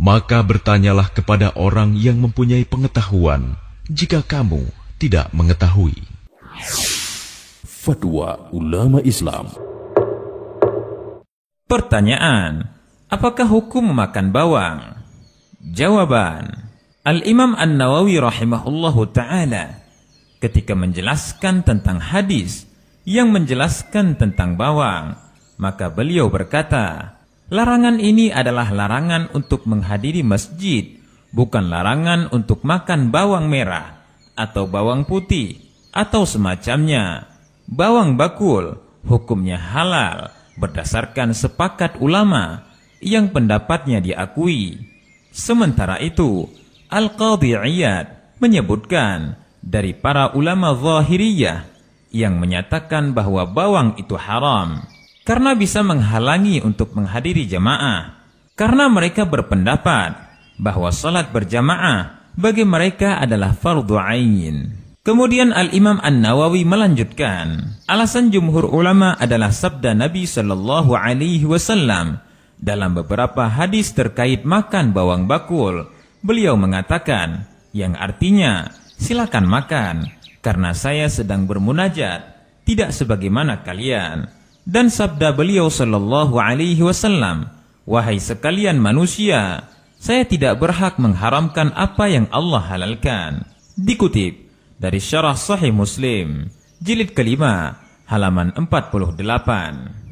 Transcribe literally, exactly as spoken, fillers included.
Maka bertanyalah kepada orang yang mempunyai pengetahuan, jika kamu tidak mengetahui. Fatwa ulama Islam. Pertanyaan: apakah hukum memakan bawang? Jawaban: Al-Imam An-Nawawi rahimahullahu ta'ala ketika menjelaskan tentang hadis yang menjelaskan tentang bawang, maka beliau berkata, larangan ini adalah larangan untuk menghadiri masjid, bukan larangan untuk makan bawang merah atau bawang putih atau semacamnya. Bawang bakul hukumnya halal berdasarkan sepakat ulama yang pendapatnya diakui. Sementara itu, Al-Qadhi Iyad menyebutkan dari para ulama Zahiriyah yang menyatakan bahwa bawang itu haram karena bisa menghalangi untuk menghadiri jamaah, karena mereka berpendapat bahwa salat berjamaah bagi mereka adalah fardhu ain. Kemudian Al-Imam An-Nawawi melanjutkan, alasan jumhur ulama adalah sabda Nabi sallallahu alaihi wasallam dalam beberapa hadis terkait makan bawang bakul. Beliau mengatakan, yang artinya, silakan makan, karena saya sedang bermunajat, tidak sebagaimana kalian. Dan sabda beliau sallallahu alaihi wasallam, wahai sekalian manusia, saya tidak berhak mengharamkan apa yang Allah halalkan. Dikutip dari Syarah Sahih Muslim, jilid kelima, halaman empat puluh delapan.